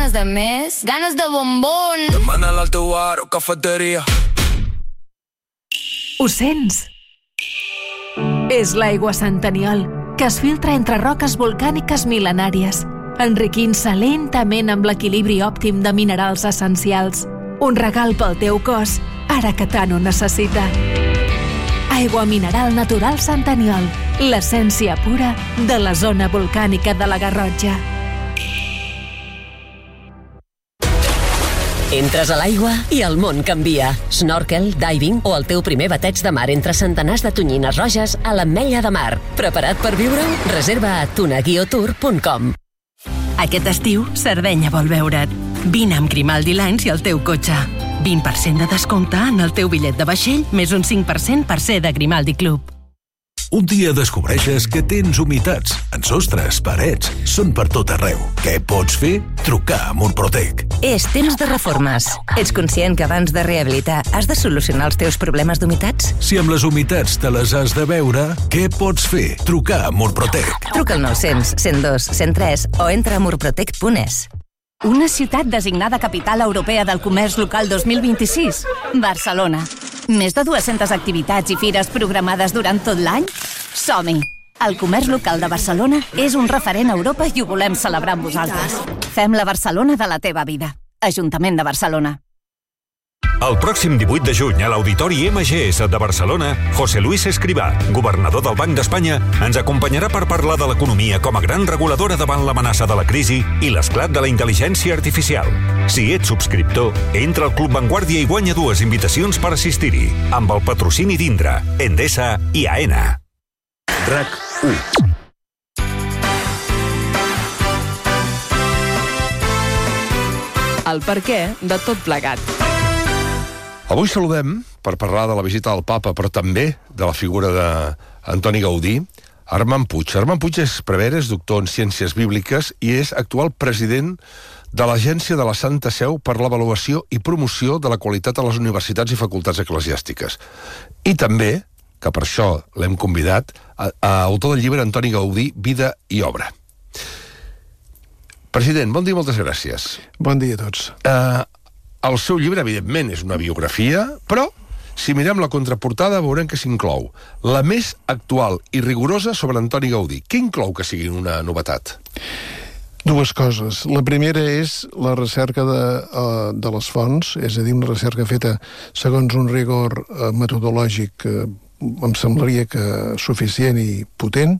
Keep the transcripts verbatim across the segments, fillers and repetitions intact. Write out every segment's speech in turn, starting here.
ganes de més, ganes de bombón. Demana-la al teu bar o cafeteria. Ho sents? És l'aigua Sant Aniol, que es filtra entre roques volcàniques mil·lenàries, enriquint-se lentament amb l'equilibri òptim de minerals essencials. Un regal pel teu cos, ara que tant ho necessita. Aigua mineral natural Sant Aniol, l'essència pura de la zona volcànica de la Garrotxa. Entres a l'aigua i el món canvia. Snorkel, diving o el teu primer bateig de mar entre centenars de tonyines roges a l'Ametlla de Mar. Preparat per viure-ho? Reserva a tuna guió tour punt com. Aquest estiu, Sardenya vol veure't. Vine amb Grimaldi Lines i el teu cotxe. vint per cent de descompte en el teu bitllet de vaixell, més un cinc per cent per ser de Grimaldi Club. Un dia descobreixes que tens humitats en sostres, parets, són per tot arreu. Què pots fer? Trucar a Murprotec. És temps de reformes. Ets conscient que abans de rehabilitar has de solucionar els teus problemes d'humitats? Si amb les humitats te les has de veure, què pots fer? Trucar a Murprotec. Truca al nou-cents, cent dos, cent tres o entra a murprotec punt es. Una ciutat designada Capital Europea del Comerç Local dos mil vint-i-sis. Barcelona. Més de dues-centes activitats i fires programades durant tot l'any? Som-hi! El comerç local de Barcelona és un referent a Europa i ho volem celebrar amb vosaltres. Fem la Barcelona de la teva vida. Ajuntament de Barcelona. El pròxim divuit de juny a l'Auditori ema ge esse de Barcelona, José Luis Escrivá, governador del Banc d'Espanya, ens acompanyarà per parlar de l'economia com a gran reguladora davant l'amenaça de la crisi i l'esclat de la intel·ligència artificial. Si ets subscriptor, entra al Club Vanguardia i guanya dues invitacions per assistir-hi, amb el patrocini d'Indra, Endesa i Aena. RAC u. El perquè de tot plegat. Avui saludem, per parlar de la visita del papa, però també de la figura d'Antoni Gaudí, Armand Puig. Armand Puig és prevere, és doctor en Ciències Bíbliques i és actual president de l'Agència de la Santa Seu per l'avaluació i promoció de la qualitat a les universitats i facultats eclesiàstiques. I també, que per això l'hem convidat, a, a autor del llibre Antoni Gaudí, Vida i Obra. President, bon dia, moltes gràcies. Bon dia a tots. Uh, el seu llibre, evidentment, és una biografia, però, si mirem la contraportada, veurem que s'inclou la més actual i rigorosa sobre Antoni Gaudí. Què inclou que sigui una novetat? Dues coses. La primera és la recerca de, uh, de les fonts, és a dir, una recerca feta segons un rigor uh, metodològic que uh, em semblaria que suficient i potent,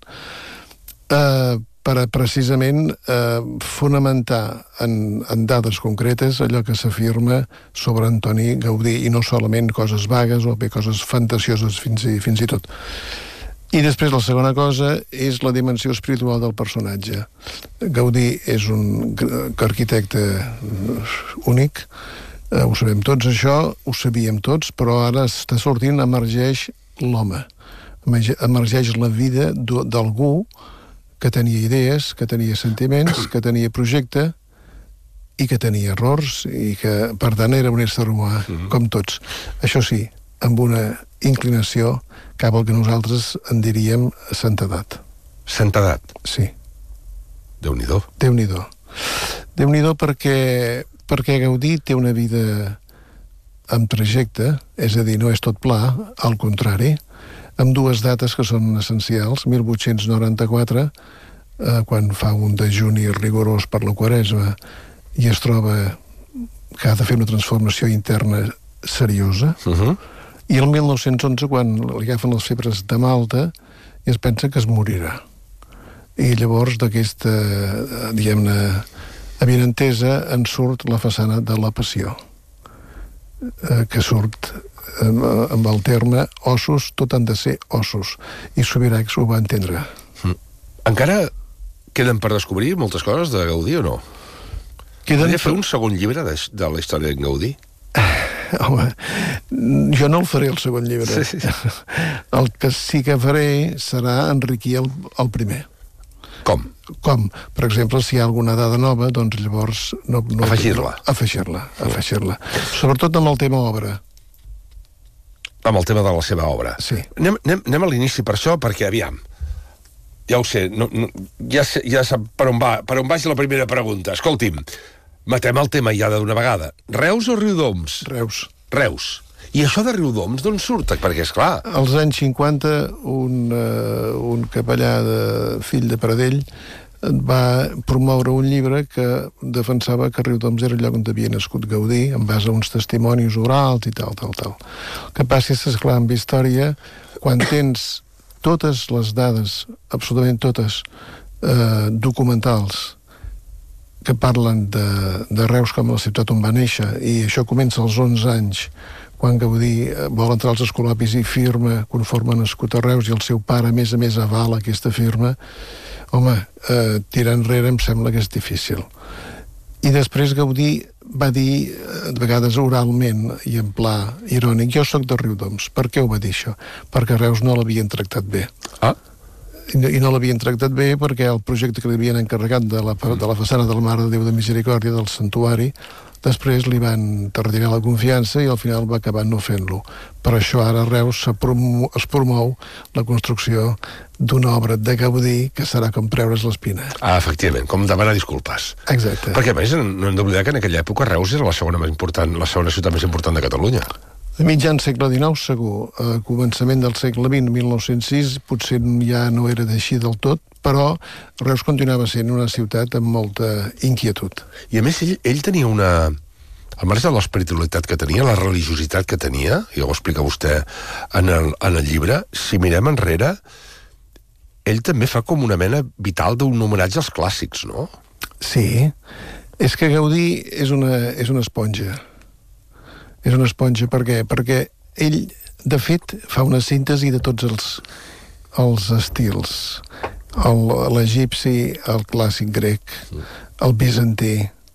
uh, per a precisament eh, fonamentar en, en dades concretes allò que s'afirma sobre Antoni Gaudí, i no solament coses vagues o bé coses fantasioses fins i, fins i tot. I després la segona cosa és la dimensió espiritual del personatge. Gaudí és un arquitecte únic, eh, ho sabem tots això, ho sabíem tots, però ara està sortint, emergeix l'home, emergeix la vida d'algú que tenia idees, que tenia sentiments, que tenia projecte i que tenia errors i que, per tant, era un ésser humà, mm-hmm. com tots. Això sí, amb una inclinació cap al que nosaltres en diríem santedat. Santedat? Sí. Déu-n'hi-do. Déu-n'hi-do. Déu-n'hi-do perquè, perquè Gaudí té una vida amb trajecte, és a dir, no és tot pla, al contrari, amb dues dates que són essencials. mil vuit-cents noranta-quatre, eh, quan fa un dejuni rigorós per la Quaresma i es troba que ha de fer una transformació interna seriosa, uh-huh. i el mil nou-cents onze, quan li agafen les febres de Malta i es pensa que es morirà. I llavors d'aquesta, diguem-ne, avinentesa en surt la façana de la Passió, eh, que surt amb el terme ossos, tot han de ser ossos, i Subirachs ho va entendre. Mm. Encara queden per descobrir moltes coses de Gaudí o no? Queden... Podria fer un segon llibre de, de la història d'en Gaudí? Home, jo no el faré el segon llibre. Sí, sí. El que sí que faré serà enriquir el, el primer. Com? Com? Per exemple, si hi ha alguna dada nova, doncs llavors... No, no, afegir-la. Afegir-la, afegir-la. Sobretot amb el tema obra. Amb el tema de la seva obra. Sí. Anem, anem, anem a l'inici per això, perquè aviam. Ja ho sé, no, no, ja, sé ja sap per on va, per on va la primera pregunta. Escolti'm, matem el tema ja d'una vegada. Reus o Riudoms? Reus. Reus. I això de Riudoms d'on surt? Perquè, esclar... Als anys cinquanta, un, uh, un capellà de fill de Pradell va promoure un llibre que defensava que Riudoms era el lloc on havia nascut Gaudí, en base a uns testimonis orals i tal, tal, tal. El que passa és que, esclar, amb història, quan tens totes les dades, absolutament totes, eh, documentals, que parlen de, de Reus com a la ciutat on va néixer, i això comença als onze anys, quan Gaudí vol entrar als escolapis i firma conforme nascut a Reus, i el seu pare, a més a més, avala aquesta firma. Home, eh, tirar enrere em sembla que és difícil. I després Gaudí va dir, de vegades oralment i en pla irònic, jo sóc de Riudoms. Per què ho va dir això? Perquè Reus no l'havien tractat bé. Ah? I no, i no l'havien tractat bé perquè el projecte que li havien encarregat de la, de la façana del Mare de Déu de Misericòrdia, del santuari, després li van retirar la confiança i al final va acabar no fent-lo. Per això ara a Reus promou, es promou la construcció d'una obra de Gaudí que serà com treure's l'espina. Ah, efectivament, com demanar disculpes. Exacte. Perquè, a més, no hem d'oblidar que en aquella època Reus era la segona, més important, la segona ciutat més important de Catalunya. A mitjan segle dinou, segur. A començament del segle vint, mil nou-cents sis, potser ja no era d'així del tot, però Reus continuava sent una ciutat amb molta inquietud. I a més, ell, ell tenia una... Al marge de l'espiritualitat que tenia, la religiositat que tenia, i ho explica vostè en el, en el llibre, si mirem enrere, ell també fa com una mena vital d'un homenatge als clàssics, no? Sí. És que Gaudí és una, és una esponja. És una esponja, per què? Perquè ell, de fet, fa una síntesi de tots els, els estils. L'egipci, el clàssic grec, el bizantí,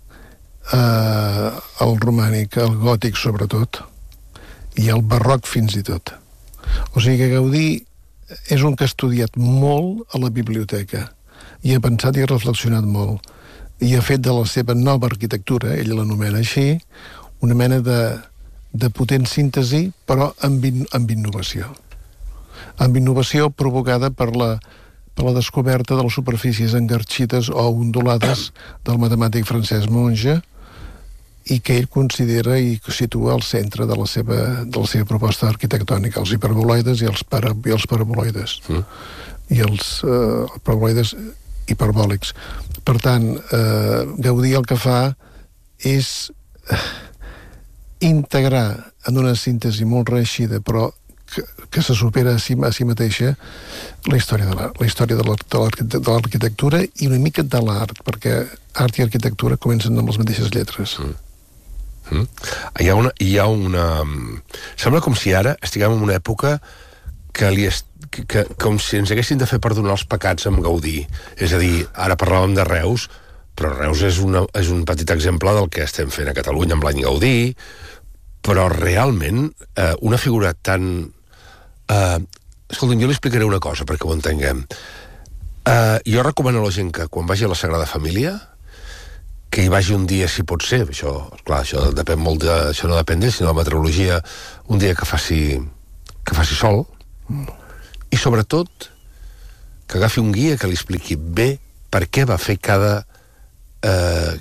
eh, el romànic, el gòtic sobretot, i el barroc fins i tot. O sigui que Gaudí és un que ha estudiat molt a la biblioteca i ha pensat i ha reflexionat molt i ha fet de la seva nova arquitectura, ell l'anomena així, una mena de, de potent síntesi, però amb, in, amb innovació. Amb innovació provocada per la, per la descoberta de les superfícies engarxites o ondulades del matemàtic francès Monge, i que ell considera i situa al centre de la seva, de la seva proposta arquitectònica, els hiperboloides i els, para, i els paraboloides. Mm. I els eh, paraboloides hiperbòlics. Per tant, eh, Gaudí el que fa és eh, integrar en una síntesi molt reeixida, però que, que se supera a si, a si mateixa, la història de l'art, la història de l'arquitectura i una mica de l'art, perquè art i arquitectura comencen amb les mateixes lletres. Mm. Mm. Hi ha una, hi ha una... Sembla com si ara estiguem en una època que, li est... que, que com si ens haguessin de fer perdonar els pecats amb Gaudí. És a dir, ara parlàvem de Reus, però Reus és, una, és un petit exemple del que estem fent a Catalunya amb l'any Gaudí, però realment eh, una figura tan... Eh, escolta'm, jo li explicaré una cosa perquè ho entenguem. Eh, jo recomano a la gent que quan vagi a la Sagrada Família que hi vagi un dia, si pot ser, això, clar, això depèn molt de, això no depèn d'ell, sinó de la meteorologia, un dia que faci, que faci sol, mm. i sobretot que agafi un guia que li expliqui bé per què va fer cada eh,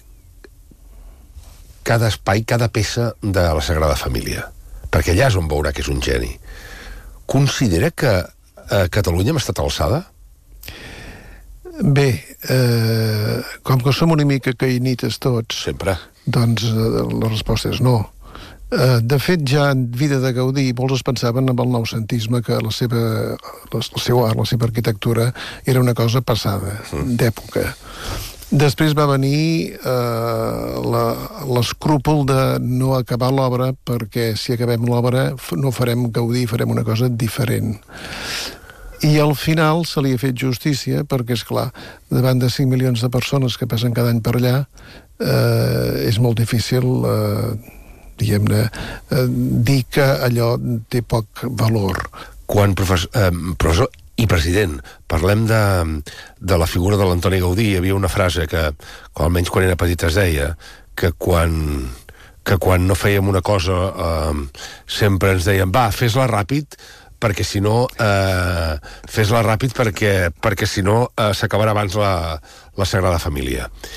cada espai, cada peça de la Sagrada Família, perquè allà és on veurà que és un geni. Considera que a Catalunya hem estat a l'alçada? Bé, eh, com que som una mica caïnites tots, sempre, doncs eh, la resposta és no. Eh, de fet, ja en vida de Gaudí, molts es pensaven amb el noucentisme que la seva, la, el seu art, la seva arquitectura era una cosa passada, mm. d'època. Després va venir eh, l'escrúpol de no acabar l'obra, perquè si acabem l'obra no farem Gaudí, farem una cosa diferent. I al final se li ha fet justícia perquè, és clar, davant de cinc milions de persones que passen cada any per allà, eh, és molt difícil, eh, diguem-ne, eh, dir que allò té poc valor. Quan professor, eh, professor i president, parlem de, de la figura de l'Antoni Gaudí, hi havia una frase que, almenys quan era petit es deia, que quan, que quan no fèiem una cosa eh, sempre ens deien, va, fes-la ràpid, perquè si no, eh, fes-la ràpid perquè, perquè si no eh, s'acabarà abans la, la Sagrada Família.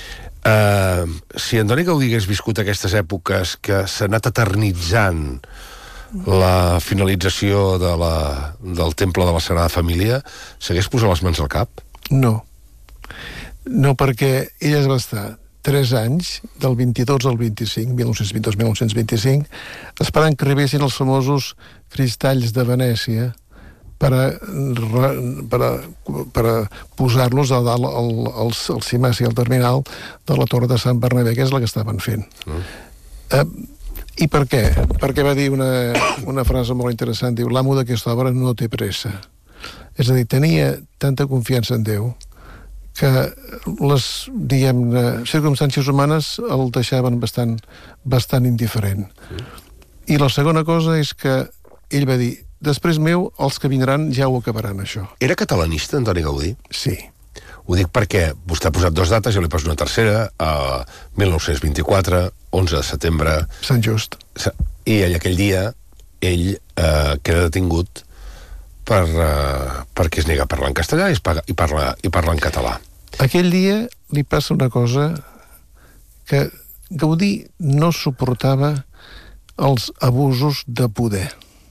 Uh, si Antoni Gaudí hagués viscut aquestes èpoques que s'ha anat eternitzant la finalització de la, del Temple de la Sagrada Família, s'hagués posat les mans al cap? No. No, perquè ell es va estar tres anys, del vint-i-dos al vint-i-cinc, mil nou-cents vint-i-dos a mil nou-cents vint-i-cinc, esperant que arribessin els famosos cristalls de Venècia per a, per a, per a posar-los a dalt al, al, al cimaci, al terminal de la Torre de Sant Bernabé, que és la que estaven fent. Mm. Uh, I per què? Perquè va dir una, una frase molt interessant, diu, l'amo d'aquesta obra no té pressa. És a dir, tenia tanta confiança en Déu que les, diguem-ne, circumstàncies humanes el deixaven bastant, bastant indiferent. Mm. I la segona cosa és que ell va dir, després meu, els que vindran ja ho acabaran, això. Era catalanista, Antoni Gaudí? Sí. Ho dic perquè vostè ha posat dues dates, jo li poso una tercera, a mil nou-cents vint-i-quatre, onze de setembre... Sant Just. I ell, aquell dia, ell eh, queda detingut per, eh, perquè es nega a parlar en castellà i, paga, i, parla, i parla en català. Aquell dia li passa una cosa que Gaudí no suportava els abusos de poder.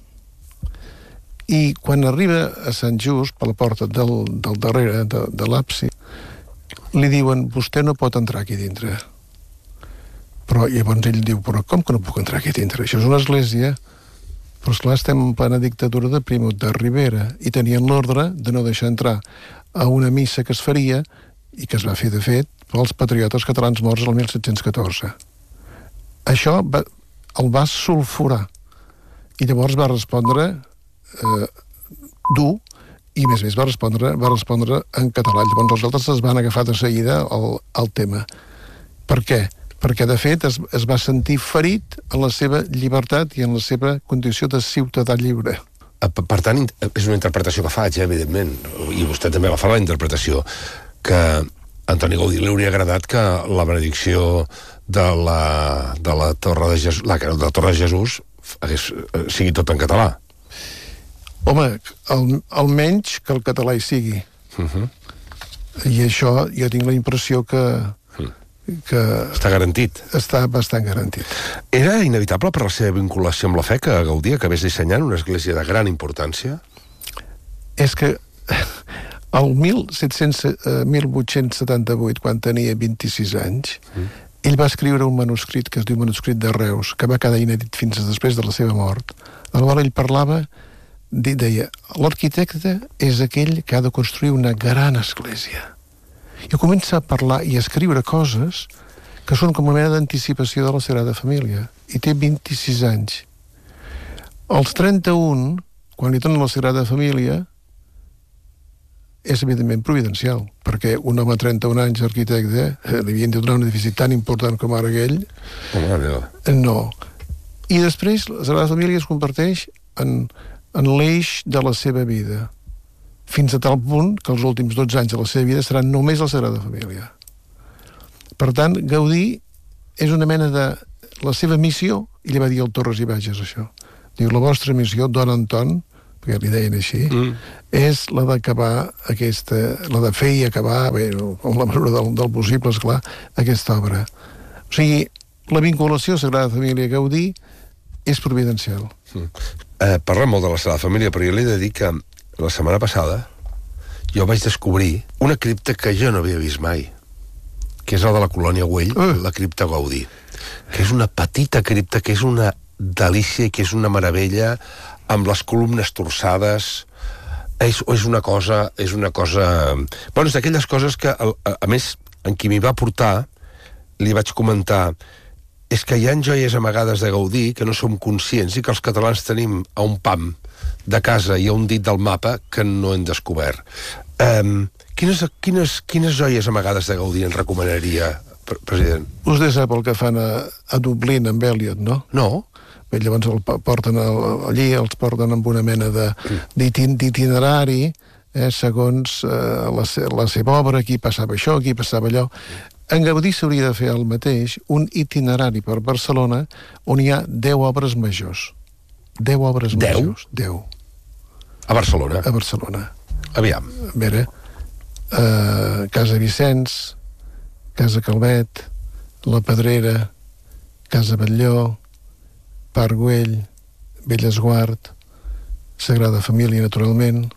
I quan arriba a Sant Just, per la porta del, del darrere, de, de l'absis, li diuen, vostè no pot entrar aquí dintre. Però llavors ell diu, però com que no puc entrar aquí dintre? Això és una església, però esclar, estem en plena dictadura de Primo de Rivera i tenien l'ordre de no deixar entrar a una missa que es faria i que es va fer, de fet, pels patriotes catalans morts el mil set-cents catorze. Això va, el va sulfurar i llavors va respondre Eh, dur, i més més va respondre, va respondre en català. Llavors els altres es van agafar de seguida al, al tema. Per què? Perquè de fet es, es va sentir ferit en la seva llibertat i en la seva condició de ciutadà lliure. Per tant, és una interpretació que faig, eh, evidentment, i vostè també va fer la interpretació, que a Antoni Gaudí li hauria agradat que la benedicció de la, de la Torre de Jesús, la, de la Torre de Jesús hagués, sigui tot en català. Home, al, almenys que el català hi sigui. Uh-huh. I això jo tinc la impressió que, que... Està garantit. Està bastant garantit. Era inevitable per la seva vinculació amb la fe que Gaudí acabés dissenyant una església de gran importància? És que el mil vuit-cents setanta-vuit, quan tenia vint-i-sis anys, mm. ell va escriure un manuscrit que es diu Manuscrit de Reus, que va quedar inèdit fins després de la seva mort, en el qual ell parlava, deia, l'arquitecte és aquell que ha de construir una gran església. I comença a parlar i a escriure coses que són com una mena d'anticipació de la Sagrada Família. I té vint-i-sis anys. Als trenta-un, quan li donen la Sagrada Família, és evidentment providencial, perquè un home de trenta-un anys, arquitecte, eh, li havien de donar un edifici tan important com ara aquell. No. I després la Sagrada Família es converteix en... en l'eix de la seva vida, fins a tal punt que els últims dotze anys de la seva vida seran només la Sagrada Família. Per tant, Gaudí és una mena de... la seva missió, i li va dir al Torres i Bages això, diu, la vostra missió, don Anton, perquè li deien així, mm. és la d'acabar aquesta... la de fer i acabar, bé, amb la mesura del, del possible, esclar, aquesta obra. O sigui, la vinculació Sagrada Família Gaudí és providencial. Mm. Eh, parlem molt de la Sagrada Família, però jo li he de dir que la setmana passada jo vaig descobrir una cripta que jo no havia vist mai, que és la de la Colònia Güell, uh. la cripta Gaudí, que és una petita cripta, que és una delícia i que és una meravella, amb les columnes torçades. És, és una cosa... és una cosa... Bueno, és d'aquelles coses que, a, a més, en qui m'hi va portar, li vaig comentar... és que hi ha joies amagades de Gaudí que no som conscients i que els catalans tenim a un pam de casa i a un dit del mapa que no hem descobert. Um, quines, quines, quines joies amagades de Gaudí en recomanaria, president? Vostè sap el que fan a, a Dublín amb Eliot, no? No. Bé, llavors el porten a, allí, els porten amb una mena d'itinerari, eh, segons eh, la, la seva obra, aquí passava això, aquí passava allò. En Gaudí s'hauria de fer el mateix, un itinerari per Barcelona on hi ha deu obres majors. Deu obres deu? majors. Deu. A Barcelona? A Barcelona. Aviam. A veure, uh, Casa Vicenç, Casa Calvet, La Pedrera, Casa Batlló, Parc Güell, Bellesguard, Sagrada Família, naturalment,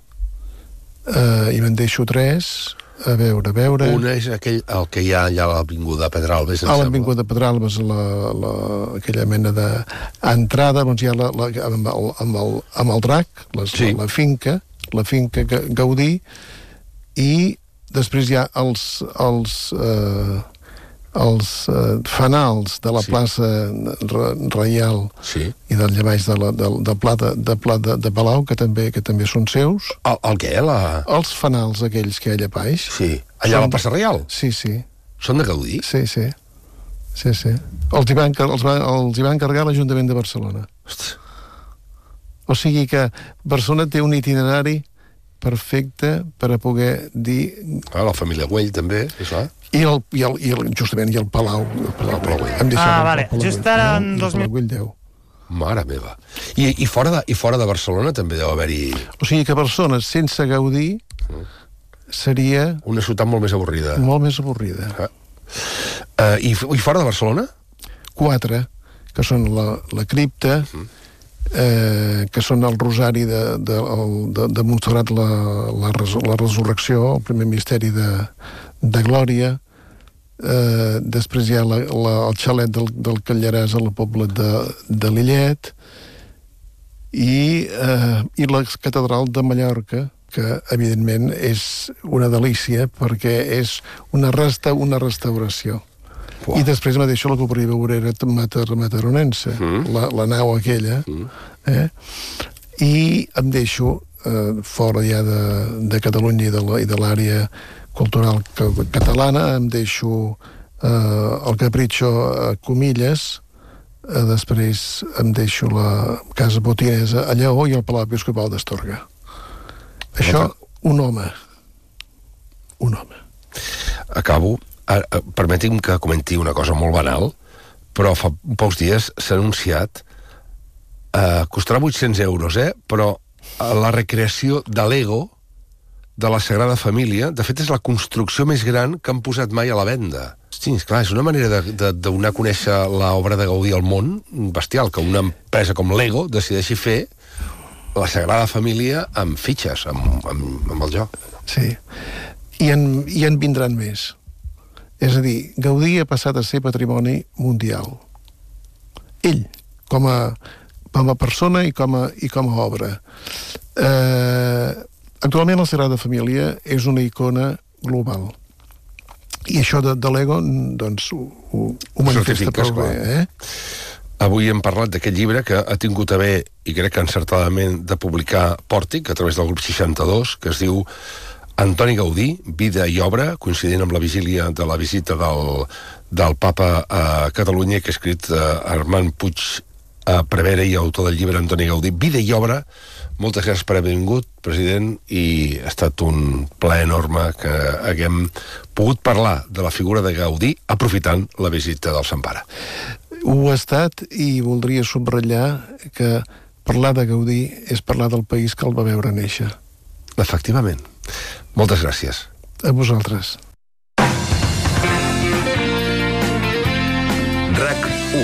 uh, i me'n deixo tres, a veure, a veure... Una és aquell, el que hi ha allà a l'Avinguda Pedralbes, a l'Avinguda Pedralbes, la, la, aquella mena d'entrada, doncs hi ha la, la, amb, el, amb, el, amb el drac, les, sí. la, la finca, la finca Gaudí, i després hi ha els, els, eh, els eh, fanals de la sí. plaça Reial sí. i d'allà baix de la, de, de Pla, de, de, Pla de, de Palau, que també, que també són seus. El, el què? La... Els fanals aquells que hi ha allà baix. Sí. Allà són... a la plaça Reial? Sí, sí. Són de Gaudí? Sí, sí. Sí, sí. Els hi van, els va, els hi va encarregar l'Ajuntament de Barcelona. Hosti. O sigui que Barcelona té un itinerari perfecte per a poder dir... Ah, la família Güell també, és clar. I, el, i, el, i el, justament, i el Palau. El Palau, el Palau Em ah, vale. Just ara en dos mil... deu. Mare meva. I, i, fora de, I fora de Barcelona també deu haver-hi... O sigui que Barcelona, sense Gaudí, seria... Una ciutat molt més avorrida. Molt més avorrida. Ah. Uh, i, I fora de Barcelona? Quatre, que són la, la cripta... Uh-huh. Eh, que són el rosari de, de, de, de Montserrat, la, la, la resurrecció, el primer misteri de, de Glòria. Eh, després hi ha la, la, el xalet del, del Callaràs a la Pobla de, de Lillet, i, eh, i la catedral de Mallorca, que evidentment és una delícia perquè és una, resta, una restauració. Wow. I després me deixo la cooperativa obrera mater, mataronense, mm. la, la nau aquella, mm. eh? I em deixo, eh, fora ja de, de Catalunya i de, la, i de l'àrea cultural catalana, em deixo eh, el Capricho a Comilles, eh, després em deixo la Casa Botinesa a Lleó i el Palau Episcopal d'Astorga. Això, un home. Un home. Acabo. Ara, permeti'm que comenti una cosa molt banal, però fa pocs dies s'ha anunciat eh, costarà vuit-cents euros, eh? Però la recreació de Lego de la Sagrada Família, de fet és la construcció més gran que han posat mai a la venda. Sí, clar, és una manera de, de, de donar a conèixer l'obra de Gaudí al món bestial, que una empresa com Lego decideixi fer la Sagrada Família amb fitxes, amb, amb, amb el joc. Sí, i en, i en vindran més. És a dir, Gaudí ha passat a ser patrimoni mundial. Ell, com a, com a persona i com a, i com a obra. Eh, actualment la Sagrada Família és una icona global. I això de, de l'ego, doncs, ho, ho, ho manifesta prou bé, eh? Avui hem parlat d'aquest llibre que ha tingut a bé, i crec que encertadament, de publicar Pòrtic, a través del grup seixanta-dos, que es diu Antoni Gaudí, vida i obra, coincidint amb la vigília de la visita del, del papa a Catalunya, que ha escrit uh, Armand Puig uh, Prevere i autor del llibre Antoni Gaudí, vida i obra. Moltes gràcies per haver vingut, president, i ha estat un plaer enorme que haguem pogut parlar de la figura de Gaudí aprofitant la visita del Sant Pare. Ho ha estat, i voldria subratllar que parlar de Gaudí és parlar del país que el va veure néixer. Efectivament. Moltes gràcies. A vosaltres. RAC u.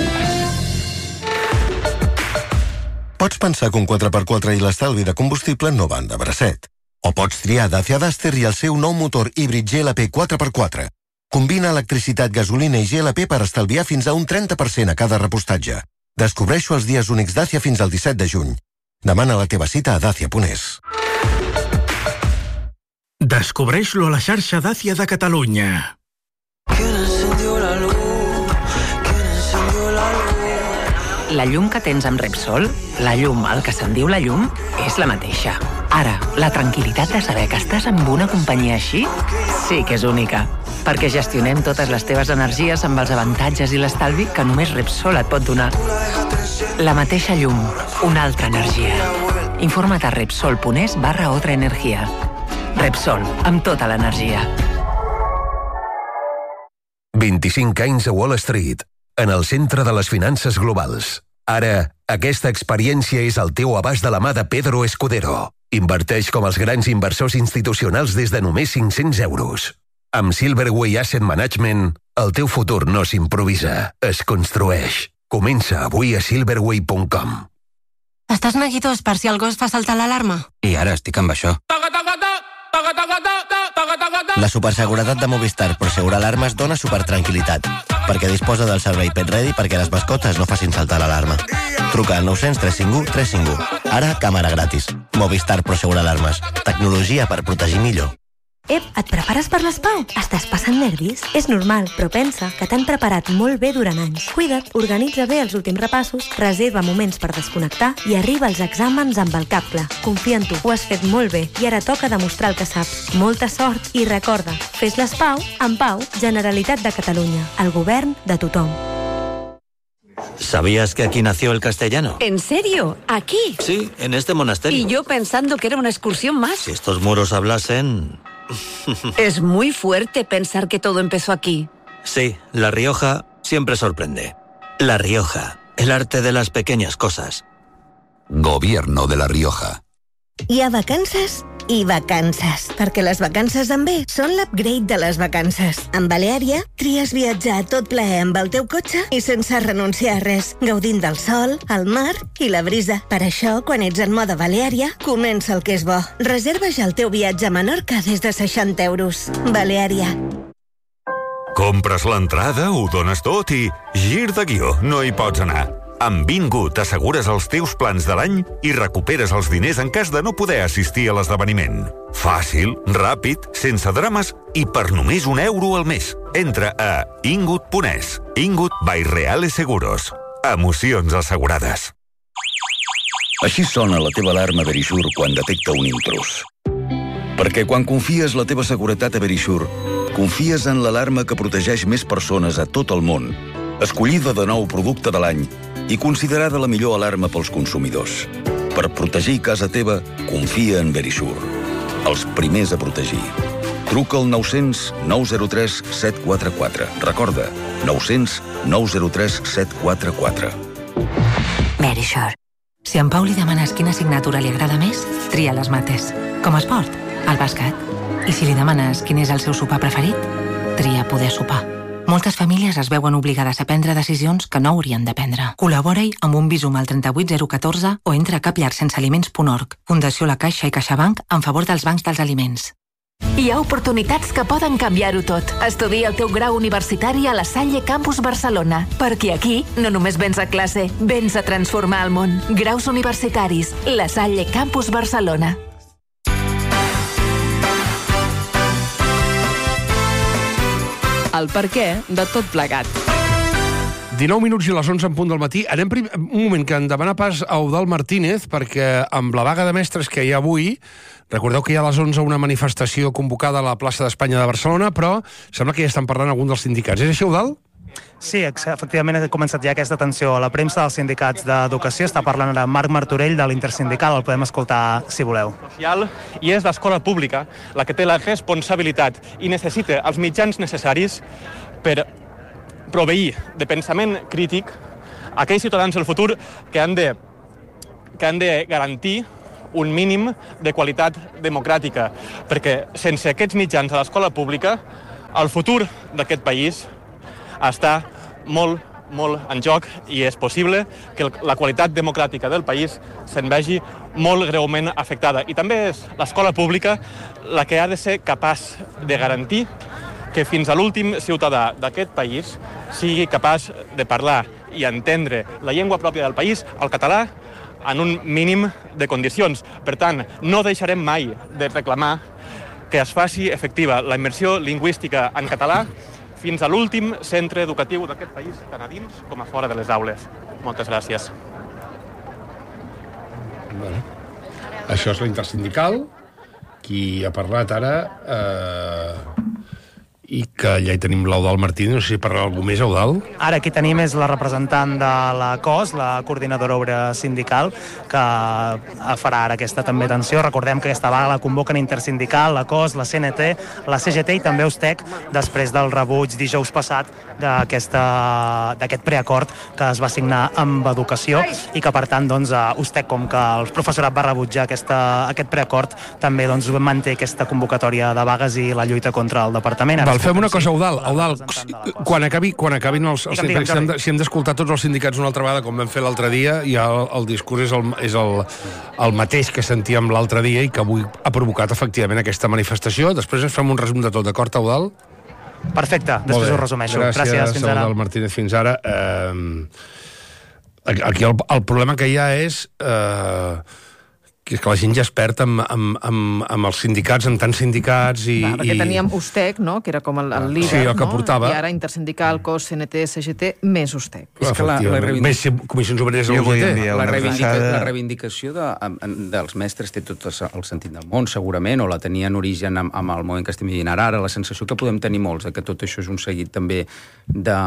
Pots pensar que un quatre per quatre i l'estalvi de combustible no van de bracet. O pots triar Dacia Duster i el seu nou motor híbrid G L P quatre per quatre. Combina electricitat, gasolina i G L P per estalviar fins a un trenta per cent a cada repostatge. Descobreixo els dies únics Dacia fins al disset de juny. Demana la teva cita a dacia punt es. Descobreix-lo a la xarxa Dacia de Catalunya. La llum que tens amb Repsol, la llum, el que se'n diu la llum, és la mateixa. Ara, la tranquil·litat de saber que estàs amb una companyia així sí que és única. Perquè gestionem totes les teves energies amb els avantatges i l'estalvi que només Repsol et pot donar. La mateixa llum, una altra energia. Informa't a repsol punt es barra otra energia. Repsol, amb tota l'energia. vint-i-cinc anys a Wall Street, en el centre de les finances globals. Ara, aquesta experiència és al teu abast de la mà de Pedro Escudero. Inverteix com els grans inversors institucionals des de només cinc-cents euros. Amb Silverway Asset Management, El teu futur no s'improvisa, es construeix. Comença avui a silverway punt com. Estàs neguitós per si el gos fa saltar l'alarma? I ara estic amb això. La superseguretat de Movistar Prosegur Alarmes dona supertranquil·litat, perquè disposa del servei Pet Ready perquè les mascotes no facin saltar l'alarma. Truca al nou cents tres cinc u tres cinc u. Ara, càmera gratis. Movistar Prosegur Alarmes. Tecnologia per protegir millor. Ep, et prepares per l'Espau? Estàs passant nervis? És normal, però pensa que t'han preparat molt bé durant anys. Cuida't, organitza bé els últims repassos, reserva moments per desconnectar i arriba als exàmens amb el cap clar. Confia en tu, ho has fet molt bé i ara toca demostrar el que saps. Molta sort i recorda, fes l'Espau en pau, Generalitat de Catalunya, el govern de tothom. ¿Sabías que aquí nació el castellano? ¿En serio? ¿Aquí? Sí, en este monasterio. Y yo pensando que era una excursión más. Si estos muros hablasen... Es muy fuerte pensar que todo empezó aquí. Sí, La Rioja siempre sorprende. La Rioja, el arte de las pequeñas cosas. Gobierno de La Rioja. Hi ha vacances i vacances, perquè les vacances en B són l'upgrade de les vacances. Amb Baleària, tries viatjar a tot plaer amb el teu cotxe i sense renunciar a res, gaudint del sol, el mar i la brisa. Per això, quan ets en mode Baleària, comença el que és bo. Reserva ja el teu viatge a Menorca des de seixanta euros. Baleària. Compres l'entrada, ho dones tot i... gir de guió, no hi pots anar. Amb Vingut assegures els teus plans de l'any i recuperes els diners en cas de no poder assistir a l'esdeveniment. Fàcil, ràpid, sense drames i per només un euro al mes. Entra a ingut punt es. Ingut by Reales Seguros. Emocions assegurades. Així sona la teva alarma Verisure quan detecta un intrus. Perquè quan confies la teva seguretat a Verisure, confies en l'alarma que protegeix més persones a tot el món, escollida de nou producte de l'any i considerada la millor alarma pels consumidors. Per protegir casa teva, confia en Verisure. Els primers a protegir. Truca al nou cents nou zero tres set quatre quatre. Recorda, nou cents nou zero tres set quatre quatre. Verisure. Si en Pau li demanes quina assignatura li agrada més, tria les mates. Com a esport, el bàsquet. I si li demanes quin és el seu sopar preferit, tria poder sopar. Moltes famílies es veuen obligades a prendre decisions que no haurien de prendre. Col·labora-hi amb un Bizum al tres vuit zero un quatre o entra a capllarsensealiments punt org. Fundació La Caixa i CaixaBank en favor dels bancs dels aliments. Hi ha oportunitats que poden canviar-ho tot. Estudia el teu grau universitari a la Salle Campus Barcelona. Perquè aquí no només vens a classe, vens a transformar el món. Graus universitaris. La Salle Campus Barcelona. El per què de tot plegat. dinou minuts i les onze en punt del matí. Anem prim... un moment, que en demanar pas a Eudald Martínez, perquè amb la vaga de mestres que hi ha avui, recordeu que hi ha a les onze una manifestació convocada a la plaça d'Espanya de Barcelona, però sembla que ja estan parlant alguns dels sindicats. És així, Eudald? Sí, efectivament ha començat ja aquesta tensió. La premsa dels sindicats d'educació està parlant ara amb Marc Martorell de l'Intersindical, el podem escoltar si voleu. I és l'escola pública la que té la responsabilitat i necessita els mitjans necessaris per proveir de pensament crític a aquells ciutadans del futur que han de, que han de garantir un mínim de qualitat democràtica, perquè sense aquests mitjans a l'escola pública el futur d'aquest país està molt, molt en joc i és possible que la qualitat democràtica del país se'n vegi molt greument afectada. I també és l'escola pública la que ha de ser capaç de garantir que fins a l'últim ciutadà d'aquest país sigui capaç de parlar i entendre la llengua pròpia del país, el català, en un mínim de condicions. Per tant, no deixarem mai de reclamar que es faci efectiva la immersió lingüística en català fins a l'últim centre educatiu d'aquest país, tant a dins com a fora de les aules. Moltes gràcies. Bueno, això és l'Intersindical, qui ha parlat ara, eh, i que ja hi tenim l'Eudald Martínez. No sé si parlarà algú més, Eudald. Ara qui tenim és la representant de la C O S, la coordinadora obra sindical, que farà ara aquesta també tensió. Recordem que aquesta vaga la convoquen Intersindical, la C O S, la C N T, la C G T i també USTEC, després del rebuig dijous passat d'aquest preacord que es va signar amb Educació i que, per tant, doncs, USTEC, com que el professorat va rebutjar aquesta, aquest preacord, també doncs, manté aquesta convocatòria de vagues i la lluita contra el departament. Ara Val, fem una cosa, Eudal. Eudal, quan, acabi, quan acabin els... els Digue'm, si hem digue'm, de- si hem d'escoltar tots els sindicats una altra vegada, com vam fer l'altre dia, ja el, el discurs és, el, és el, el mateix que sentíem l'altre dia i que avui ha provocat efectivament aquesta manifestació. Després ens fem un resum de tot, d'acord, Eudal? Perfecte, després ho resumeixo. Gràcies, Gràcies, fins ara. Eudal Martínez, fins ara. Eh, aquí el, el problema que hi ha és... Eh, que és que la gent ja es perd amb, amb, amb, amb els sindicats, amb tants sindicats i... Clar, perquè i... teníem U S T E C, no?, que era com el, el líder, sí, el que no? portava. I ara Intersindical, C O S, C N T, C G T, més U S T E C. És que la, la, reivindic... Més comissions obreres a la, U G T. la, reivindica... la reivindicació de, dels mestres té tot el sentit del món, segurament, o la tenia en origen amb, amb el moment que estem vivint ara. La sensació que podem tenir molts de que tot això és un seguit també de...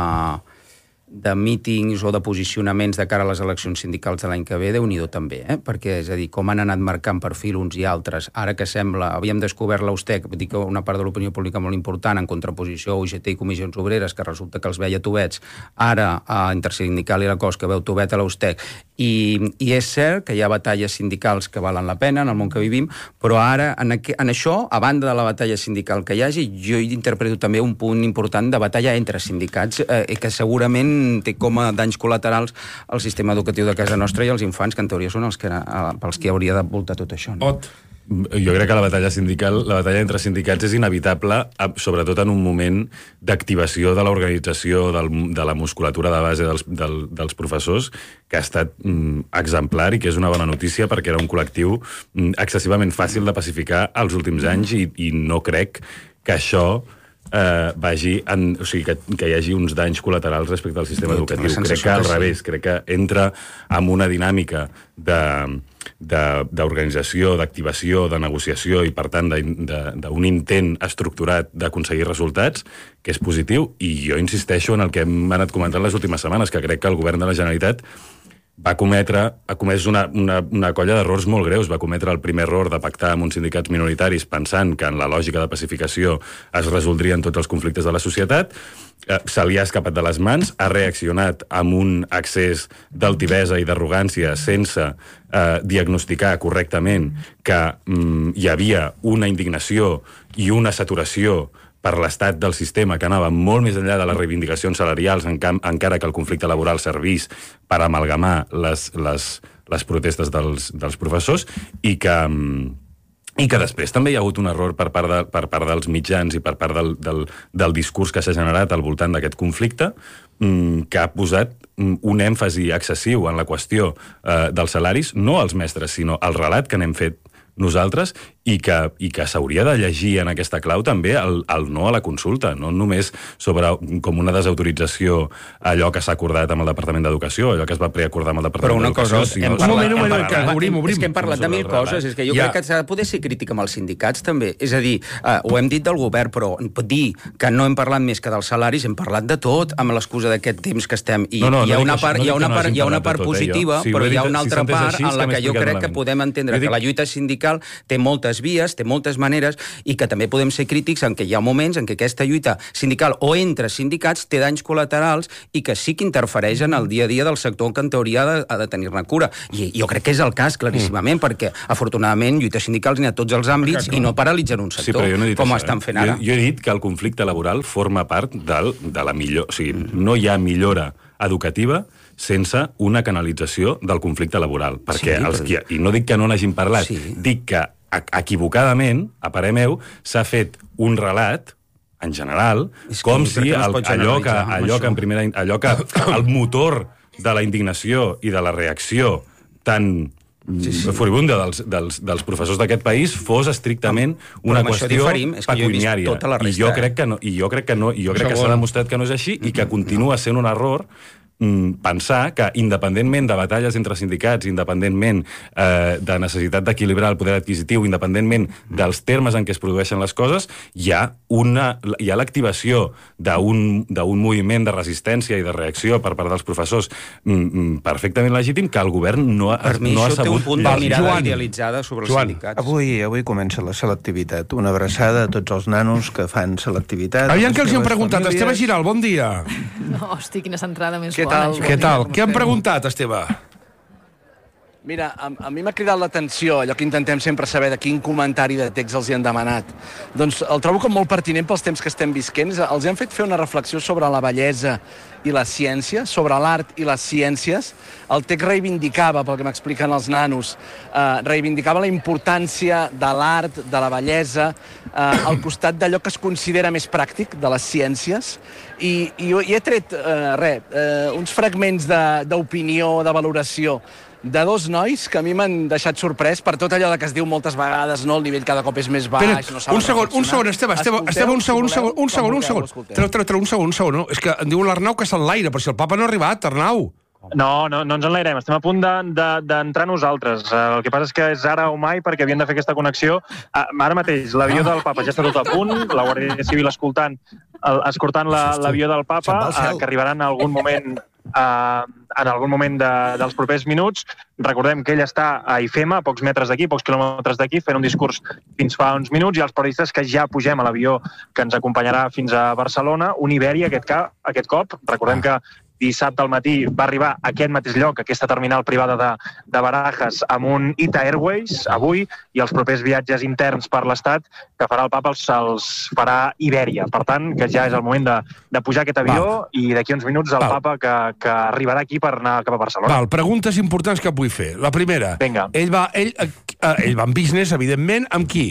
de mítings o de posicionaments de cara a les eleccions sindicals de l'any que ve, Déu-n'hi-do també, eh? Perquè, és a dir, com han anat marcant perfil uns i altres, ara que sembla, havíem descobert l'U S T E C, dir que una part de l'opinió pública molt important, en contraposició a U G T i comissions obreres, que resulta que els veia tubets, ara a Intersindical i la C O S, que veu tubet a l'U S T E C, i, i és cert que hi ha batalles sindicals que valen la pena en el món que vivim, però ara, en, aqu en això, a banda de la batalla sindical que hi hagi, jo hi interpreto també un punt important de batalla entre sindicats, eh, que segurament té com a danys col·laterals el sistema educatiu de casa nostra i els infants, que en teoria són els que, pels que hauria de voltar tot això. No? Ot. Jo crec que la batalla sindical, la batalla entre sindicats és inevitable, sobretot en un moment d'activació de l'organització, de la musculatura de base dels, del, dels professors, que ha estat mm, exemplar i que és una bona notícia perquè era un col·lectiu mm, excessivament fàcil de pacificar als últims anys i, i no crec que això eh, vagi en, o sigui, que, que hi hagi uns danys col·laterals respecte al sistema educatiu. Crec que al revés, crec que entra en una dinàmica de d'organització, d'activació, de negociació i, per tant, d'un intent estructurat d'aconseguir resultats, que és positiu, i jo insisteixo en el que hem anat comentant les últimes setmanes, que crec que el govern de la Generalitat va cometre, ha comès una, una, una colla d'errors molt greus. Va cometre el primer error de pactar amb uns sindicats minoritaris pensant que en la lògica de pacificació es resoldrien tots els conflictes de la societat. Eh, se li ha escapat de les mans, ha reaccionat amb un excés d'altivesa i d'arrogància sense eh, diagnosticar correctament que mm, hi havia una indignació i una saturació per l'estat del sistema que anava molt més enllà de les reivindicacions salarials, en camp, encara que el conflicte laboral servís per amalgamar les, les, les protestes dels, dels professors, i que, i que després també hi ha hagut un error per part, de, per part dels mitjans i per part del, del, del discurs que s'ha generat al voltant d'aquest conflicte, que ha posat un èmfasi excessiu en la qüestió eh, dels salaris, no als mestres, sinó al relat que n'hem fet nosaltres, i que, i que s'hauria de llegir en aquesta clau també el, el no a la consulta, no només sobre com una desautorització allò que s'ha acordat amb el Departament d'Educació, allò que es va preacordar amb el Departament d'Educació. Però una cosa, hem parlat, un moment, un moment, obrim, obrim. És que hem parlat de mil coses, és que jo ja. crec que s'ha de poder ser crític amb els sindicats també, és a dir, eh, ho hem dit del govern, però dir que no hem parlat més que dels salaris, hem parlat de tot amb l'excusa d'aquest temps que estem, i no, no, hi ha una part, hi ha una part, hi ha una part positiva, però hi ha una altra part en la que jo crec que podem entendre que la lluita sindical té moltes vies, té moltes maneres, i que també podem ser crítics en què hi ha moments en què aquesta lluita sindical o entre sindicats té danys col·laterals i que sí que interfereix en el dia a dia del sector que en teoria ha de, ha de tenir-ne cura. I jo crec que és el cas, claríssimament, mm. perquè afortunadament lluites sindicals n'hi ha a tots els àmbits i no paralitzen un sector, sí, no com això, estan fent ara. Jo, jo he dit que el conflicte laboral forma part del, de la millor... O sigui, mm. no hi ha millora educativa sense una canalització del conflicte laboral. Perquè sí, els qui, i no dic que no n'hagin parlat, sí. dic que equivocadament, a parer meu, s'ha fet un relat, en general, com si el, allò, que, allò, que en primera, allò que el motor de la indignació i de la reacció tan sí, sí. furibunda dels, dels, dels professors d'aquest país fos estrictament una qüestió pecuniària. I jo crec que no, i jo crec que no, i jo crec que s'ha demostrat que no és així i que continua sent un error pensar que, independentment de batalles entre sindicats, independentment eh, de necessitat d'equilibrar el poder adquisitiu, independentment dels termes en què es produeixen les coses, hi ha una hi ha l'activació d'un moviment de resistència i de reacció per part dels professors mm, perfectament legítim, que el govern no ha, per mi no ha sabut... Per mi això té un punt de mirada Joan. idealitzada sobre Joan. els sindicats. Avui, avui comença la selectivitat. Una abraçada a tots els nanos que fan selectivitat. Aviam que els hi han preguntat. Famílies. Esteve Giral, bon dia. No, hosti, quina centrada més Què tal? Què tal? Què han preguntat, Esteve? Mira, a, a mi m'ha cridat l'atenció allò que intentem sempre saber de quin comentari de text els hi han demanat. Doncs el trobo com molt pertinent pels temps que estem visquent. Els han fet fer una reflexió sobre la bellesa i la ciència, sobre l'art i les ciències. El text reivindicava, pel que m'expliquen els nanos, eh, reivindicava la importància de l'art, de la bellesa, eh, al costat d'allò que es considera més pràctic, de les ciències. I, i, i he tret, eh, res, eh, uns fragments d'opinió, de, de valoració, de dos nois que a mi m'han deixat sorprès per tot allò de que es diu moltes vegades, no? El nivell cada cop és més baix, Espera, no saben un segon, un segon, Esteve, Esteve, Esteve, un segon, un segon, un segon, un segon. Treu, treu, treu, un segon, un segon, no? És que em diu l'Arnau que està en l'aire, però si el papa no ha arribat, Arnau. No, no, no ens enlairem, estem a punt d'entrar de, de, nosaltres. El que passa és que és ara o mai perquè havien de fer aquesta connexió. Ara mateix, l'avió del papa ja està tot a punt, la Guàrdia Civil escoltant, escortant l'avió del papa, que arribarà en algun moment... Uh, en algun moment de, dels propers minuts. Recordem que ell està a I F E M A, a pocs metres d'aquí, pocs quilòmetres d'aquí, fent un discurs fins fa uns minuts, i els periodistes que ja pugem a l'avió que ens acompanyarà fins a Barcelona, un Iberia aquest, ca, aquest cop. Recordem que dissabte al matí va arribar a aquest mateix lloc, aquesta terminal privada de, de Barajas, amb un Ita Airways, avui, i els propers viatges interns per l'Estat que farà el papa els, els farà Iberia. Per tant, que ja és el moment de, de pujar aquest avió. Val. I d'aquí uns minuts el Val. papa que, que arribarà aquí per anar cap a Barcelona. Val, preguntes importants que vull fer. La primera, Vinga. ell va, ell, eh, ell va en business, evidentment, amb qui?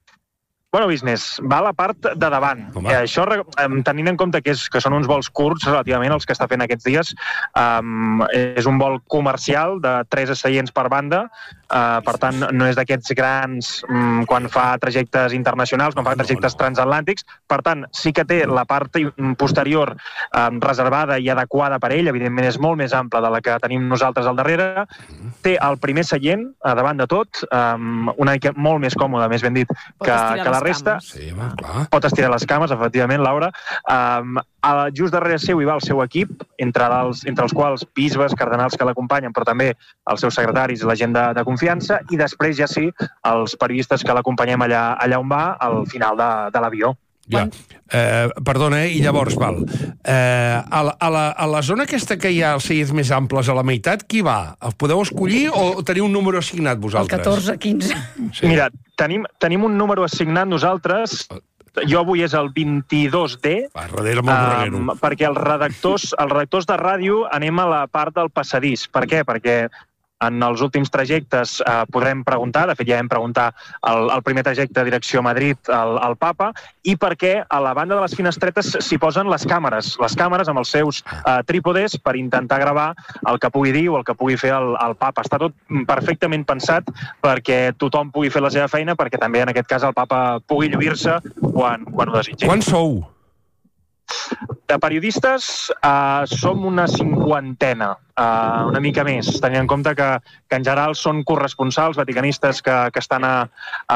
Bueno, business, va a la part de davant. I això, tenint en compte que, és, que són uns vols curts, relativament, els que està fent aquests dies, um, és un vol comercial de tres seients per banda, uh, per tant, no és d'aquests grans um, quan fa trajectes internacionals, quan fa trajectes transatlàntics, per tant, sí que té la part posterior um, reservada i adequada per ell, evidentment és molt més ampla de la que tenim nosaltres al darrere, té el primer seient, a davant de tot, um, una mica molt més còmode, més ben dit, que, que la resta. Sí, va, clar. Pot estirar les cames, efectivament, Laura. Um, just darrere seu hi va el seu equip, entre els, entre els quals bisbes, cardenals que l'acompanyen, però també els seus secretaris i la gent de, de confiança, i després ja sí, els periodistes que l'acompanyem allà, allà on va, al final de, de l'avió. Ja. Eh, perdona, eh? I llavors, val. Eh, a, la, a, la, a la zona aquesta que hi ha els seients més amples a la meitat, qui va? El podeu escollir o teniu un número assignat vosaltres? El catorze, quinze. Sí. Mira, tenim, tenim un número assignat nosaltres. Jo avui és el vint-i-dos D, va, darrere molt um, perquè els redactors, els redactors de ràdio anem a la part del passadís. Per què? Perquè en els últims trajectes eh, podrem preguntar, de fet ja hem preguntat el, el primer trajecte de direcció a Madrid al, al papa, i perquè a la banda de les finestretes s'hi posen les càmeres, les càmeres amb els seus eh, trípodes per intentar gravar el que pugui dir o el que pugui fer el, el papa. Està tot perfectament pensat perquè tothom pugui fer la seva feina, perquè també en aquest cas el papa pugui lluir-se quan, quan ho desitgi. Quan sou? De periodistes uh, som una cinquantena, uh, una mica més, tenint en compte que, que en general són corresponsals vaticanistes que, que estan a... a...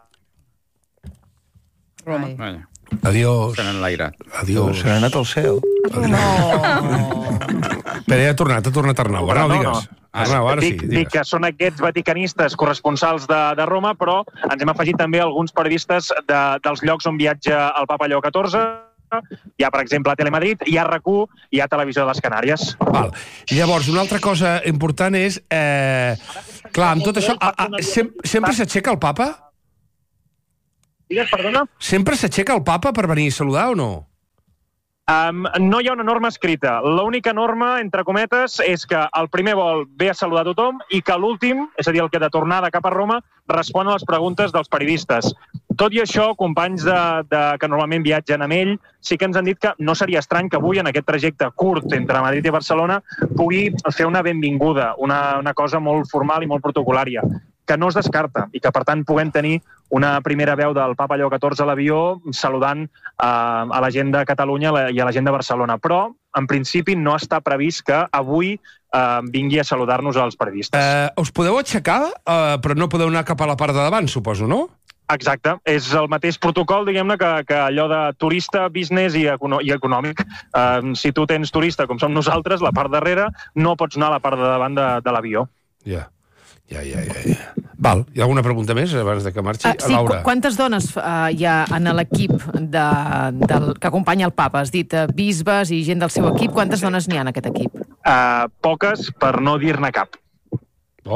Roma. Adiós. Estan en l'aire. Adiós. Se n'ha anat al cel. No. Però ja ha tornat, ha tornat Arnau. Arnau, no, digues. No. Arnau, ara dic, sí. Dic que són aquests vaticanistes corresponsals de, de Roma, però ens hem afegit també alguns periodistes de, dels llocs on viatja el papa Lleó catorze. Hi ha, per exemple, a Telemadrid, hi ha R A C u, hi ha Televisió de les Canàries. Val. Llavors, una altra cosa important és... Eh, clar, amb tot això... A, a, sem sempre s'aixeca el papa? Digues, perdona? Sempre s'aixeca el papa per venir a saludar o no? Um, no hi ha una norma escrita. L'única norma, entre cometes, és que el primer vol ve a saludar tothom i que l'últim, és a dir, el que de tornada cap a Roma, respon a les preguntes dels periodistes. Tot i això, companys de, de, que normalment viatgen amb ell, sí que ens han dit que no seria estrany que avui, en aquest trajecte curt entre Madrid i Barcelona, pugui fer una benvinguda, una, una cosa molt formal i molt protocolària, que no es descarta i que, per tant, puguem tenir una primera veu del papa Lleó catorze a l'avió saludant eh, a la gent de Catalunya i a la gent de Barcelona. Però, en principi, no està previst que avui eh, vingui a saludar-nos als periodistes. Eh, us podeu aixecar, eh, però no podeu anar cap a la part de davant, suposo, no? Exacte. És el mateix protocol, diguem-ne, que, que allò de turista, business i, econo i econòmic. Eh, si tu tens turista, com som nosaltres, la part darrere, no pots anar a la part de davant de, de l'avió. Ja. Yeah. Ja, ja, ja, ja. Val, hi ha alguna pregunta més abans de que marxi? Uh, sí, Laura. Qu quantes dones uh, hi ha en l'equip de, del, que acompanya el papa? Has dit uh, bisbes i gent del seu equip. Quantes dones n'hi ha en aquest equip? Uh, poques, per no dir-ne cap. Oh.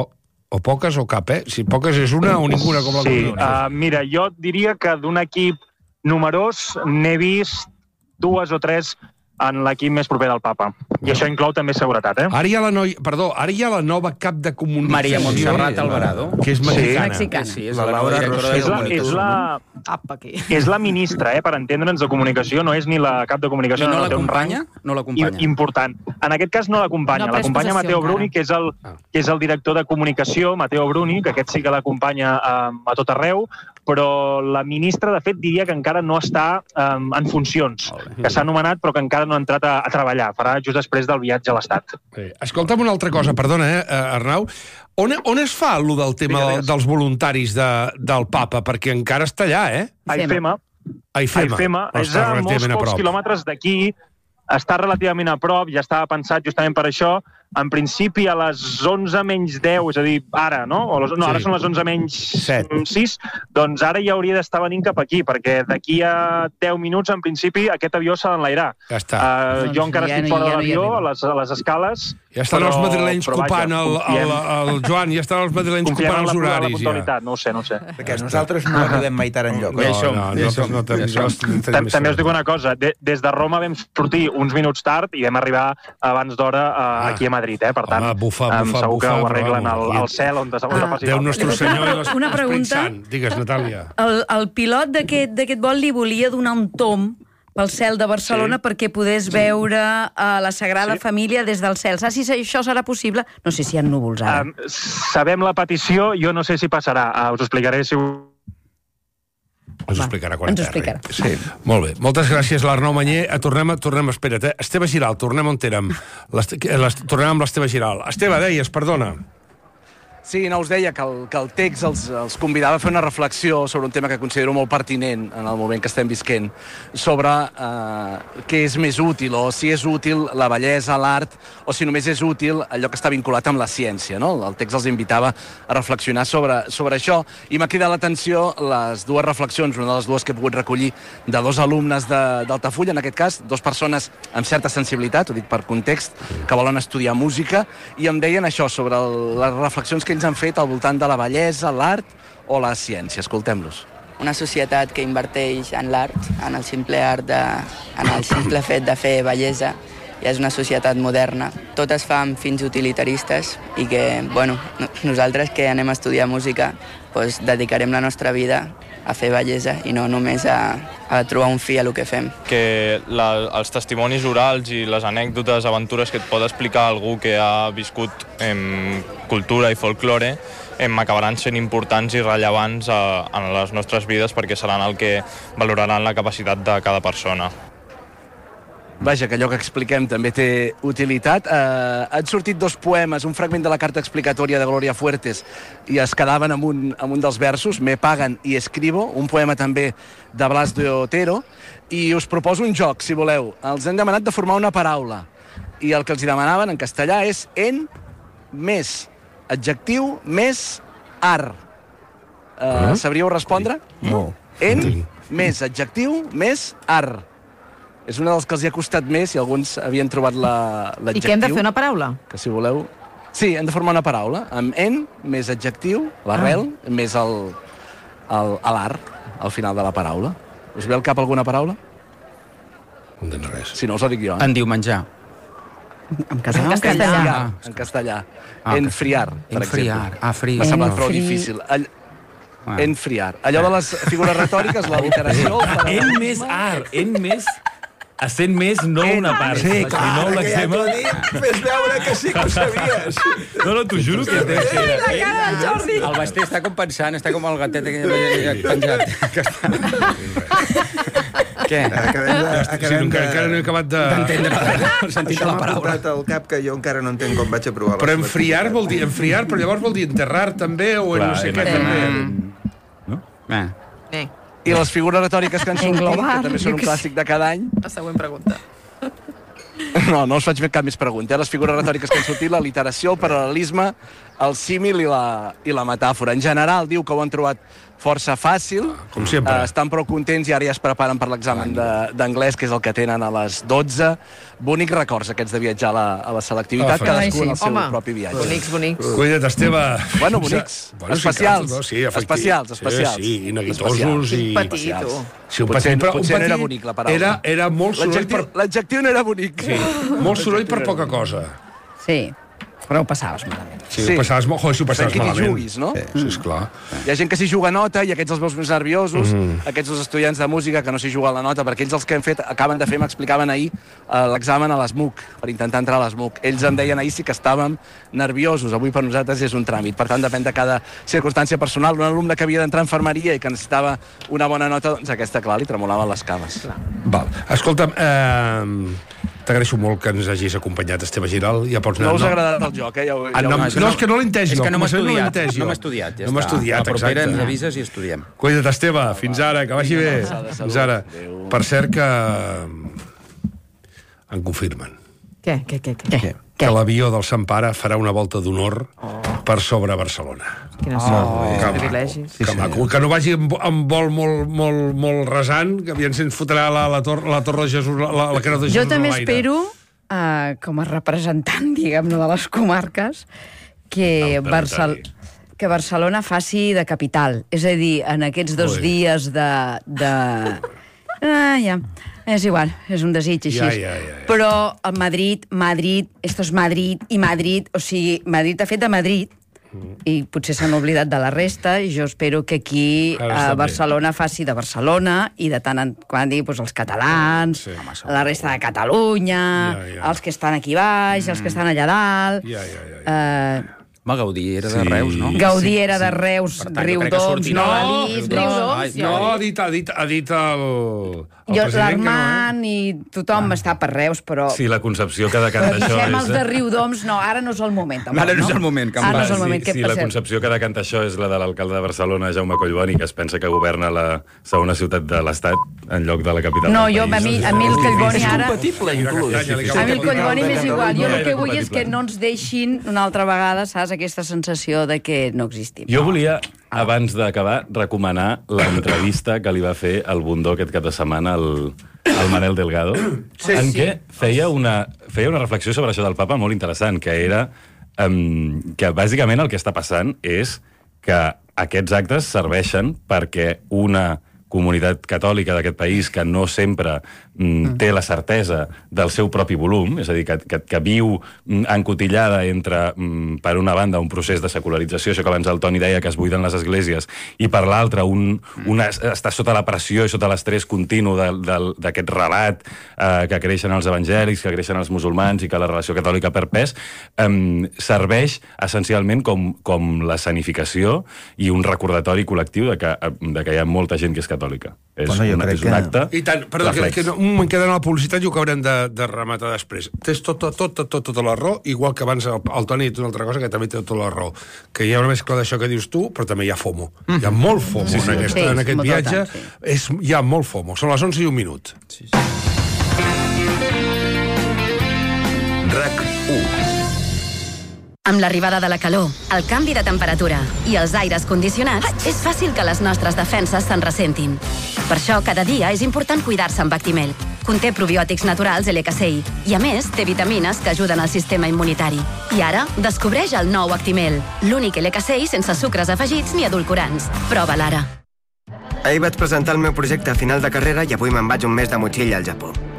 O poques o cap, eh? Si poques és una o ninguna, com la Sí, uh, mira, jo diria que d'un equip numerós n'he vist dues o tres en l'equip més proper del papa. I això inclou també seguretat, eh? Ara hi ha la, noi... Perdó, ara hi ha la nova cap de comunicació. Maria Montserrat Alvarado. Que és mexicana. Sí, mexicana. Sí, és la, la nova directora de és la, comunicació. és la, Apa, aquí. és la ministra, eh, per entendre'ns, de comunicació, no és ni la cap de comunicació. I no té un rang l'acompanya? No l'acompanya. important. En aquest cas no l'acompanya. No, però és l'acompanya possessió, Matteo Bruni, encara. que és, el, que és el director de comunicació, Matteo Bruni, que aquest sí que l'acompanya um, a tot arreu, però la ministra, de fet, diria que encara no està um, en funcions, que s'ha nomenat però que encara no ha entrat a, a treballar. Farà just després del viatge a l'Estat. Eh, escolta'm una altra cosa, perdona, eh, Arnau. On, on es fa allò del tema del, dels voluntaris de, del papa? Perquè encara està allà, eh? A Ifema. A Ifema. A Ifema. És a molts pocs quilòmetres d'aquí, està relativament a prop, ja estava pensat justament per això. En principi, a les onze menys deu, és a dir, ara, no? O les, no, ara Sí. són les onze menys sis, doncs ara ja hauria d'estar venint cap aquí, perquè d'aquí a deu minuts, en principi, aquest avió s'ha d'enlairar. Ja està. Uh, Doncs jo encara ja estic no- fora ja de no hi l'avió, arriba. a les, a les escales. Ja estan però- els madrilenys però vaja, copant el, el, confiem- el, Joan, ja estan els madrilenys confiem copant en els la, la horaris. Ja. puntualitat, no ho sé, no ho sé. Perquè nosaltres no arribem mai tard enlloc. No, Ja hi som, no, ja hi nosaltres som, no tenim- ja hi som. nosaltres tenim Tam- més També us sort. dic una cosa, de, des de Roma vam sortir uns minuts tard i vam arribar abans d'hora uh, aquí a Madrid, eh? Per tant, Home, bufa, bufa, em segur que bufa, ho arreglen però al, vamos, al cel on, on Ah. faci Déu falta. nostre senyor i les- Una l'Esperit pregunta. Sant. Digues, Natàlia. El, el pilot d'aquest d'aquest vol li volia donar un tom pel cel de Barcelona Sí. perquè podés veure uh, la Sagrada Sí. Família des del cel. Saps si això serà possible? No sé si hi ha núvols ara. Um, sabem la petició, jo no sé si passarà. Uh, us ho explicaré si ho... Ens ho explicarà quan ens ho aterri. explicarà. Sí. Molt bé. Moltes gràcies, l'Arnau Manyer. Eh, Tornem, a- tornem, espera't, eh? Esteve Giral, tornem on érem. L'Este- eh, l'Est- Tornem amb l'Esteve Giral. Esteve, deies, perdona. Sí, no, us deia que el, que el text els, els convidava a fer una reflexió sobre un tema que considero molt pertinent en el moment que estem visquent, sobre eh, què és més útil, o si és útil la bellesa, l'art, o si només és útil allò que està vinculat amb la ciència. No? El text els invitava a reflexionar sobre, sobre això, i m'ha cridat l'atenció les dues reflexions, una de les dues que he pogut recollir de dos alumnes de- d'Altafulla, en aquest cas, dues persones amb certa sensibilitat, ho dic per context, que volen estudiar música, i em deien això sobre el, les reflexions que ells han fet al voltant de la bellesa, l'art o la ciència. Escoltem-los. Una societat que inverteix en l'art, en el simple art, de, en el simple fet de fer bellesa, ja és una societat moderna. Tot es fa amb fins utilitaristes i que, bueno, no- nosaltres que anem a estudiar música, doncs dedicarem la nostra vida a fer bellesa i no només a, a trobar un fi a lo que fem. Que la, els testimonis orals i les anècdotes, aventures que et pot explicar algú que ha viscut em, cultura i folklore em, acabaran sent importants i rellevants a, en les nostres vides perquè seran el que valoraran la capacitat de cada persona. Vaja, que allò que expliquem també té utilitat. Eh, han sortit dos poemes, un fragment de la carta explicatòria de Gloria Fuertes, i es quedaven amb un, amb un dels versos, Me paguen y escribo, un poema també de Blas de Otero, i us proposo un joc, si voleu. Els han demanat de formar una paraula, i el que els hi demanaven en castellà és en més adjectiu més ar. Eh, Ah. Sabríeu respondre? No. En més adjectiu més ar. És una dels que els hi ha costat més i alguns havien trobat l'adjectiu. I què hem de fer, una paraula? Que si voleu... Sí, hem de formar una paraula, amb en més adjectiu, l'arrel, ah. més el, el, l'ar, al final de la paraula. Us ve al cap alguna paraula? No entenc res. Si no, us ho dic jo. Eh? En diu menjar. En castellà. En castellà. Ah, en castellà. Ah, Enfriar, per Enfriar. exemple. Ah, friar. M'ha semblat No. prou Fri- difícil. All... Ah. Enfriar. Allò de les figures retòriques, la literació... Ah, en més ar, en més... Accent més, no una part. Sí, I clar, no que ja l'extrema. t'ho he dit, fes veure que sí que ho sabies. No, no, t'ho juro que deu ser. La cara del Jordi. El Basté està com pensant, està com el gatet que ja penjat. Que està... Què? Acabem de... Sí, Acabem encara, encara no he de... acabat de... D'entendre el sentit de Això la m'ha paraula. portat al cap que jo encara no entenc com vaig aprovar Però les enfriar matemàtiques. vol dir enfriar, però llavors vol dir enterrar també, o en Clar, no sé en què aquest també. Eh. Bé, I les figures retòriques que han sortit, Englobar, que també jo són un què sé. clàssic de cada any. la següent pregunta. No, no us faig cap més pregunta. Eh? Les figures retòriques que han sortit, la literació, el paral·lelisme, el símil i la, i la metàfora. En general, diu que ho han trobat força fàcil. Com sempre. Uh, estan prou contents i ara ja es preparen per l'examen d'anglès, que és el que tenen a les dotze. Bonics records, aquests de viatjar a la, a la selectivitat, Ah, cadascú en el seu Home, propi viatge. bonics, bonics. Cuida't, Esteve. Bueno, bonics. Bueno, sí, especials. clar, sí, efectiu. especials, especials. Sí, sí, i neguitosos i... Petit, tu. Sí, un Potser, petit, però un potser no petit era bonic, la paraula. Era, era molt soroll per... L'adjectiu no era bonic. Sí, molt soroll per poca cosa. Sí, però ho passaves malament. Sí, sí. Ho passaves, molt, joder, si ho passaves Fent que t'hi malament. juguis, no? Sí, sí, esclar. Hi ha gent que s'hi juga a nota i aquests els veus més nerviosos, Mm. aquests els estudiants de música que no s'hi juga a la nota, perquè ells els que hem fet, acaben de fer, m'explicaven ahir, eh, l'examen a l'ESMUC, per intentar entrar a l'ESMUC. Ells em deien ahir sí que estàvem nerviosos, avui per nosaltres és un tràmit, per tant depèn de cada circumstància personal. Un alumne que havia d'entrar a infermeria i que necessitava una bona nota, doncs aquesta, clar, li tremolaven les cames. Val. Escolta'm, eh, t'agraeixo molt que ens hagis acompanyat, Esteve Giral. Ja pots anar... No us ha agradat el joc, eh? Ja ho, ja Ah, no, ho... no, és que no l'he entès És jo. que no m'ha Començaré, estudiat, entès jo. no m'ha estudiat, ja no m'ha està. estudiat, La propera exacte. ens avises i estudiem. Cuida't, Esteve. Fins ara, que vagi bé. Fins ara. Per cert que... em confirmen Què, què, què? què? què? que l'avió del Sant Pare farà una volta d'honor per sobre Barcelona. Quina Oh, sort, que privilegis. maco, que maco. Que no vagi amb, amb vol molt, molt, molt rasant, que aviam si ens fotrà la, la, tor la torre de Jesús, la, la creu de Jesús Jo també a l'aire. espero, uh, com a representant, diguem-ne, de les comarques, que, Barcel que Barcelona faci de capital. És a dir, en aquests dos Ui. dies de... de... Ah, ja, és igual, és un desig així. Ja, ja, ja, ja. Però a Madrid, Madrid, esto es Madrid i Madrid, o sigui, Madrid ha fet de Madrid, i potser s'han oblidat de la resta, i jo espero que aquí Ara a està bé. Barcelona faci de Barcelona, i de tant en quant dir, doncs, els catalans, Sí. la resta de Catalunya, Ja, ja. els que estan aquí baix, els que estan allà dalt... Ja, ja, ja. Eh, Va, Gaudí era de Sí. Reus, no? Gaudí era de Reus, Per tant, jo crec que Riudoms, sortirà- no, No, Lis, Riudoms, Riudoms, ai, No, ha dit, ha dit, ha dit el, el jo, president que no, eh? l'Armand i tothom està per Reus, però... Sí, la concepció que decanta Però això deixem és... els de Riudoms, no, ara no és el moment. Tampoc, Ara no és el moment, que em Ara no va- és el moment, sí, què sí, la passa? concepció que decanta això és la de l'alcalde de Barcelona, Jaume Collboni, que es pensa que governa la segona ciutat de l'Estat en lloc de la capital No, del jo, país. a mi, a mi el Collboni ara... compatible, inclús. A mi el Collboni m'és igual. Jo el que vull és compatible. que no ens deixin una altra vegada, saps, aquesta sensació de que no existim. Jo volia, abans d'acabar, recomanar l'entrevista que li va fer el Bundó aquest cap de setmana al, al Manel Delgado, Sí, en sí. què feia una, feia una reflexió sobre això del papa molt interessant, que era um, que bàsicament el que està passant és que aquests actes serveixen perquè una comunitat catòlica d'aquest país que no sempre mm, té la certesa del seu propi volum, és a dir, que, que, que viu mm, encotillada entre, mm, per una banda, un procés de secularització, això que abans el Toni deia, que es buiden les esglésies, i per l'altra, un, una, està sota la pressió i sota l'estrès continu de- del- d'aquest relat eh, que creixen els evangèlics, que creixen els musulmans i que la relació catòlica per pes, eh, serveix essencialment com, com la sanificació i un recordatori col·lectiu de que, de que hi ha molta gent que és catòlica. És, Bueno, jo una, crec és un que- acte I tant, perdó, que, reflex. que no, un moment queda en la publicitat i ho acabarem de, de rematar després. Tens tota, tota, tota, tota la raó, igual que abans el, el Toni ha dit una altra cosa que també té tota la raó. Que hi ha una mescla d'això que dius tu, però també hi ha FOMO. Hi ha molt FOMO Sí, sí. en, aquesta, Sí, en aquest molt viatge. tant, sí. És, hi ha molt FOMO. Són les onze i un minut. Sí, sí. RAC u. Amb l'arribada de la calor, el canvi de temperatura i els aires condicionats, és fàcil que les nostres defenses se'n ressentin. Per això, cada dia és important cuidar-se amb Actimel. Conté probiòtics naturals L K C I i, a més, té vitamines que ajuden al sistema immunitari. I ara, descobreix el nou Actimel, l'únic L K C I sense sucres afegits ni edulcorants. Prova-la ara. Ahir vaig presentar el meu projecte a final de carrera i avui me'n vaig un mes de motxilla al Japó.